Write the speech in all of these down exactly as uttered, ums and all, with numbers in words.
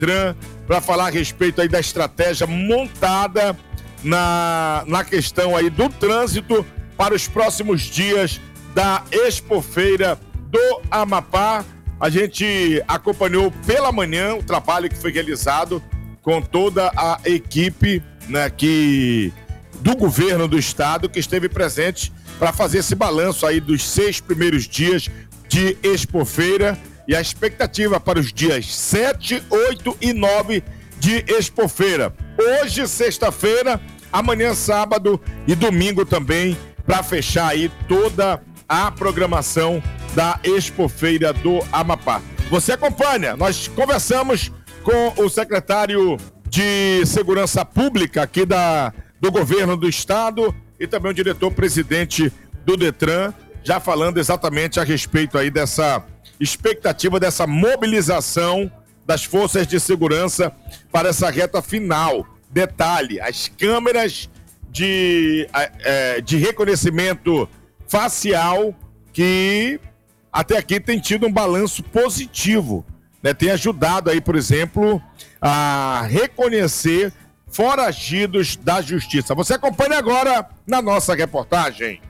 Detran para falar a respeito aí da estratégia montada na, na questão aí do trânsito para os próximos dias da Expofeira do Amapá. A gente acompanhou pela manhã o trabalho que foi realizado com toda a equipe, né, que, do governo do estado que esteve presente para fazer esse balanço aí dos seis primeiros dias de Expofeira e a expectativa para os dias sete, oito e nove de Expofeira. Hoje, sexta-feira, amanhã, sábado e domingo também, para fechar aí toda a programação da Expofeira do Amapá. Você acompanha, nós conversamos com o secretário de Segurança Pública aqui da, do governo do estado e também o diretor-presidente do Detran, já falando exatamente a respeito aí dessa expectativa, dessa mobilização das forças de segurança para essa reta final. Detalhe, as câmeras de, de reconhecimento facial que até aqui tem tido um balanço positivo, né? Tem ajudado aí, por exemplo, a reconhecer foragidos da justiça. Você acompanha agora na nossa reportagem.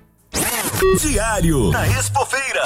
Diário da Expofeira.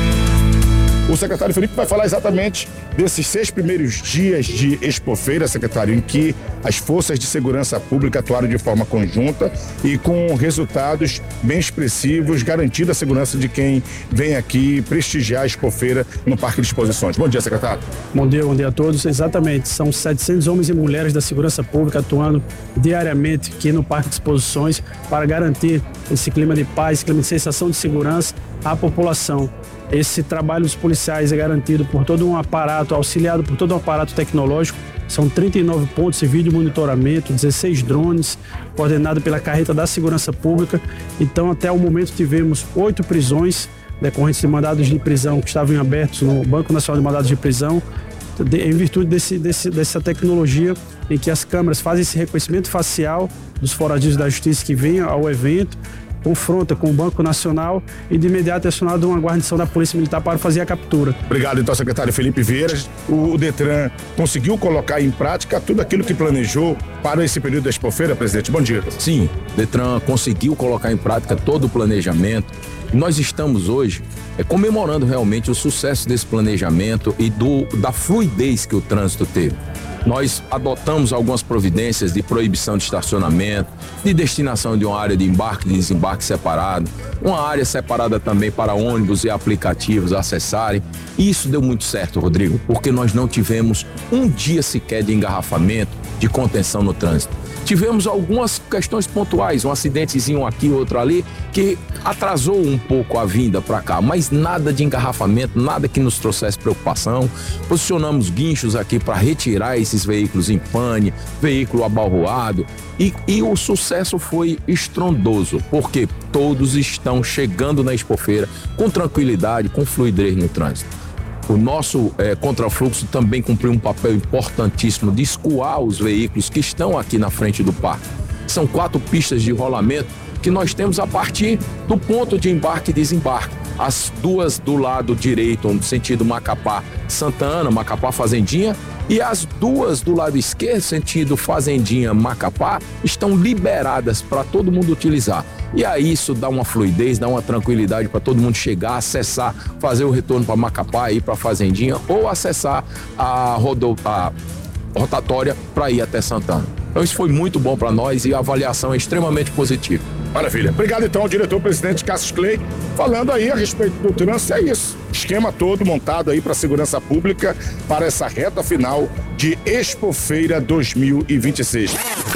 O secretário Felipe vai falar exatamente desses seis primeiros dias de Expofeira, secretário, em que as forças de segurança pública atuaram de forma conjunta e com resultados bem expressivos, garantindo a segurança de quem vem aqui prestigiar a Expofeira no Parque de Exposições. Bom dia, secretário. Bom dia, bom dia a todos. Exatamente, são setecentos homens e mulheres da segurança pública atuando diariamente aqui no Parque de Exposições para garantir esse clima de paz, clima de sensação de segurança à população. Esse trabalho dos policiais é garantido por todo um aparato, auxiliado por todo um aparato tecnológico. São trinta e nove pontos de vídeo monitoramento, dezesseis drones, coordenado pela carreta da segurança pública. Então, até o momento, tivemos oito prisões decorrentes de mandados de prisão que estavam abertos no Banco Nacional de Mandados de Prisão, de, em virtude desse, desse, dessa tecnologia em que as câmeras fazem esse reconhecimento facial dos foragidos da justiça que vêm ao evento, confronta com o Banco Nacional e de imediato é acionado uma guarnição da Polícia Militar para fazer a captura. Obrigado, então, secretário Felipe Vieira. O Detran conseguiu colocar em prática tudo aquilo que planejou para esse período da Expofeira, presidente? Bom dia. Sim, o Detran conseguiu colocar em prática todo o planejamento. Nós estamos hoje é, comemorando realmente o sucesso desse planejamento e do, da fluidez que o trânsito teve. Nós adotamos algumas providências de proibição de estacionamento, de destinação de uma área de embarque e desembarque separado, uma área separada também para ônibus e aplicativos acessarem. E isso deu muito certo, Rodrigo, porque nós não tivemos um dia sequer de engarrafamento, de contenção no trânsito. Tivemos algumas questões pontuais, um acidentezinho aqui, outro ali, que atrasou um pouco a vinda para cá, mas nada de engarrafamento, nada que nos trouxesse preocupação. Posicionamos guinchos aqui para retirar esses veículos em pane, veículo abalroado, e, e o sucesso foi estrondoso, porque todos estão chegando na Expofeira com tranquilidade, com fluidez no trânsito. O nosso é, contrafluxo também cumpriu um papel importantíssimo de escoar os veículos que estão aqui na frente do parque. São quatro pistas de rolamento que nós temos a partir do ponto de embarque e desembarque. As duas do lado direito, no sentido Macapá-Santa Ana, Macapá-Fazendinha, e as duas do lado esquerdo, sentido Fazendinha-Macapá, estão liberadas para todo mundo utilizar. E aí isso dá uma fluidez, dá uma tranquilidade para todo mundo chegar, acessar, fazer o retorno para Macapá, ir para Fazendinha, ou acessar a, rodo, a rotatória para ir até Santana. Então isso foi muito bom para nós e a avaliação é extremamente positiva. Maravilha. Obrigado então ao diretor-presidente Cassius Clay, falando aí a respeito do trânsito. É isso, esquema todo montado aí para a segurança pública para essa reta final de Expofeira dois mil e vinte e seis.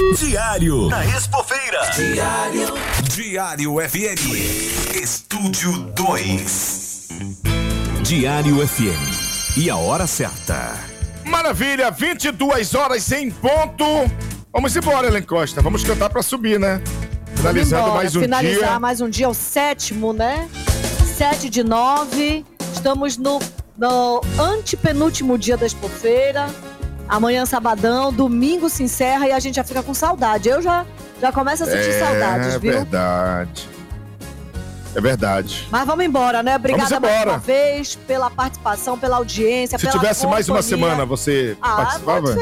Diário da Expofeira. Diário. Diário F M. Estúdio dois. Diário F M. E a hora certa. Maravilha, vinte e duas horas em ponto. Vamos embora, Helen Costa. Vamos cantar para subir, né? Finalizando embora, mais um finalizar dia. mais um dia, o sétimo, né? Sete de nove. Estamos no, no antepenúltimo dia da Expofeira. Amanhã, sabadão, domingo se encerra e a gente já fica com saudade. Eu já, já começo a sentir é, saudades, viu? É verdade. É verdade. Mas vamos embora, né? Obrigada Vamos mais embora. uma vez pela participação, pela audiência, Se pela tivesse mais uma companhia. semana, você Ah, participava? muito